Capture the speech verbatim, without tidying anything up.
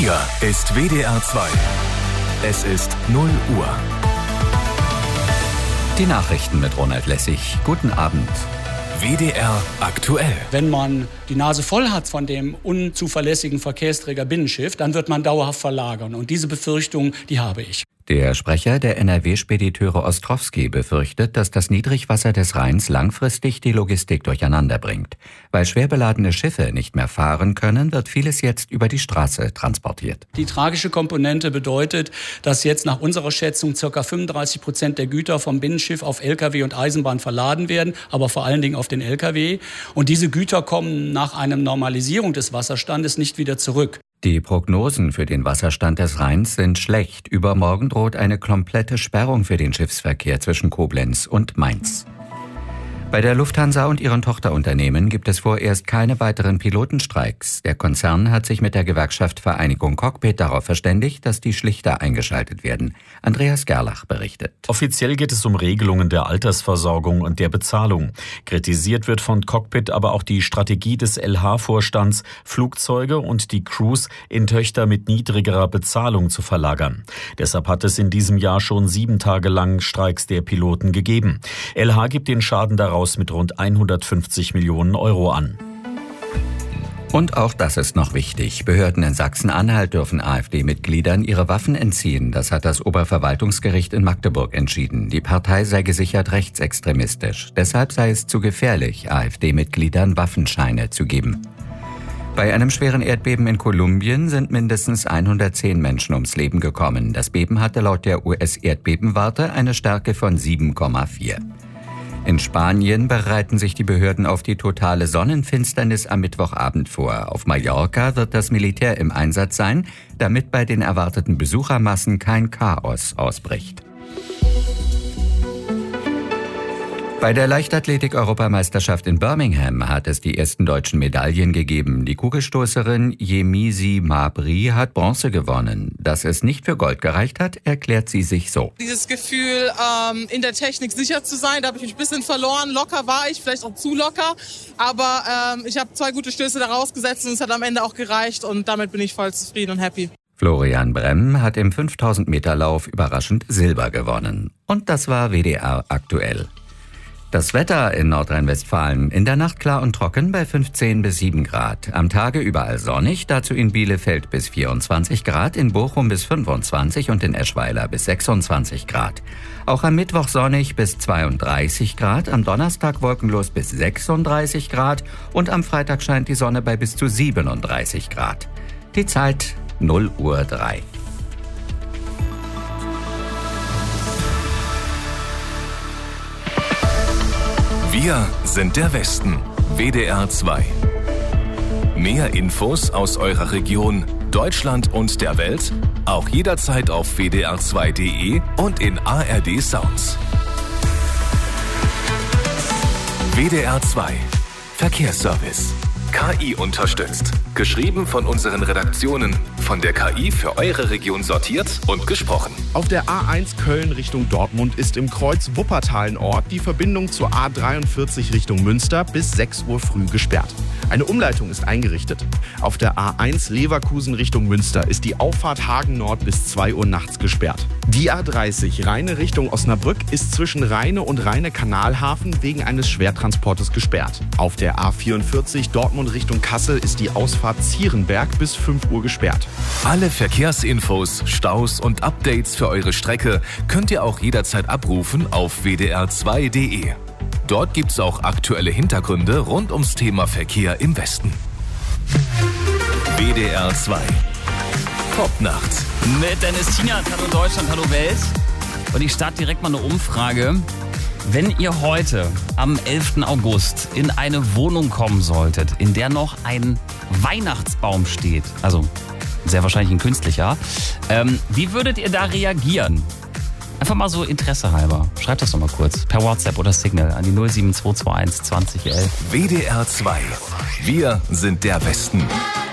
Hier ist W D R zwei. Es ist null Uhr. Die Nachrichten mit Ronald Lessig. Guten Abend. W D R aktuell. Wenn man die Nase voll hat von dem unzuverlässigen Verkehrsträger Binnenschiff, dann wird man dauerhaft verlagern. Und diese Befürchtung, die habe ich. Der Sprecher der N R W-Spediteure Ostrowski befürchtet, dass das Niedrigwasser des Rheins langfristig die Logistik durcheinander bringt. Weil schwer beladene Schiffe nicht mehr fahren können, wird vieles jetzt über die Straße transportiert. Die tragische Komponente bedeutet, dass jetzt nach unserer Schätzung ca. fünfunddreißig Prozent der Güter vom Binnenschiff auf L K W und Eisenbahn verladen werden, aber vor allen Dingen auf den L K W. Und diese Güter kommen nach einer Normalisierung des Wasserstandes nicht wieder zurück. Die Prognosen für den Wasserstand des Rheins sind schlecht. Übermorgen droht eine komplette Sperrung für den Schiffsverkehr zwischen Koblenz und Mainz. Bei der Lufthansa und ihren Tochterunternehmen gibt es vorerst keine weiteren Pilotenstreiks. Der Konzern hat sich mit der Gewerkschaft Vereinigung Cockpit darauf verständigt, dass die Schlichter eingeschaltet werden. Andreas Gerlach berichtet. Offiziell geht es um Regelungen der Altersversorgung und der Bezahlung. Kritisiert wird von Cockpit aber auch die Strategie des L H-Vorstands, Flugzeuge und die Crews in Töchter mit niedrigerer Bezahlung zu verlagern. Deshalb hat es in diesem Jahr schon sieben Tage lang Streiks der Piloten gegeben. L H gibt den Schaden daraus mit rund hundertfünfzig Millionen Euro an. Und auch das ist noch wichtig. Behörden in Sachsen-Anhalt dürfen AfD-Mitgliedern ihre Waffen entziehen. Das hat das Oberverwaltungsgericht in Magdeburg entschieden. Die Partei sei gesichert rechtsextremistisch. Deshalb sei es zu gefährlich, AfD-Mitgliedern Waffenscheine zu geben. Bei einem schweren Erdbeben in Kolumbien sind mindestens hundertzehn Menschen ums Leben gekommen. Das Beben hatte laut der U S-Erdbebenwarte eine Stärke von sieben Komma vier. In Spanien bereiten sich die Behörden auf die totale Sonnenfinsternis am Mittwochabend vor. Auf Mallorca wird das Militär im Einsatz sein, damit bei den erwarteten Besuchermassen kein Chaos ausbricht. Bei der Leichtathletik-Europameisterschaft in Birmingham hat es die ersten deutschen Medaillen gegeben. Die Kugelstoßerin Yemisi Mabry hat Bronze gewonnen. Dass es nicht für Gold gereicht hat, erklärt sie sich so. Dieses Gefühl, ähm, in der Technik sicher zu sein, da habe ich mich ein bisschen verloren. Locker war ich, vielleicht auch zu locker. Aber ähm, ich habe zwei gute Stöße da rausgesetzt und es hat am Ende auch gereicht. Und damit bin ich voll zufrieden und happy. Florian Bremm hat im fünftausend Meter Lauf überraschend Silber gewonnen. Und das war W D R aktuell. Das Wetter in Nordrhein-Westfalen: in der Nacht klar und trocken bei fünfzehn bis sieben Grad. Am Tage überall sonnig, dazu in Bielefeld bis vierundzwanzig Grad, in Bochum bis fünfundzwanzig und in Eschweiler bis sechsundzwanzig Grad. Auch am Mittwoch sonnig bis zweiunddreißig Grad, am Donnerstag wolkenlos bis sechsunddreißig Grad und am Freitag scheint die Sonne bei bis zu siebenunddreißig Grad. Die Zeit null Uhr drei. Wir sind der Westen. W D R zwei. Mehr Infos aus eurer Region, Deutschland und der Welt auch jederzeit auf w d r zwei punkt d e und in A R D Sounds. W D R zwei. Verkehrsservice. K I unterstützt. Geschrieben von unseren Redaktionen. Von der K I für eure Region sortiert und gesprochen. Auf der A eins Köln Richtung Dortmund ist im Kreuz Wuppertal-Nord die Verbindung zur A dreiundvierzig Richtung Münster bis sechs Uhr früh gesperrt. Eine Umleitung ist eingerichtet. Auf der A eins Leverkusen Richtung Münster ist die Auffahrt Hagen Nord bis zwei Uhr nachts gesperrt. Die A dreißig Rheine Richtung Osnabrück ist zwischen Rheine und Rheine-Kanalhafen wegen eines Schwertransportes gesperrt. Auf der A vierundvierzig Dortmund Richtung Kassel ist die Ausfahrt Zierenberg bis fünf Uhr gesperrt. Alle Verkehrsinfos, Staus und Updates für eure Strecke könnt ihr auch jederzeit abrufen auf w d r zwei punkt d e. Dort gibt's auch aktuelle Hintergründe rund ums Thema Verkehr im Westen. W D R zwei. Popnacht. Mit Dennis Tienert, hallo Deutschland, hallo Welt. Und ich starte direkt mal eine Umfrage. Wenn ihr heute am elften August in eine Wohnung kommen solltet, in der noch ein Weihnachtsbaum steht, also sehr wahrscheinlich ein künstlicher, ähm, wie würdet ihr da reagieren? Einfach mal so Interesse halber. Schreibt das doch mal kurz per WhatsApp oder Signal an die null sieben zwei zwei eins zwanzig elf. W D R zwei. Wir sind der Westen.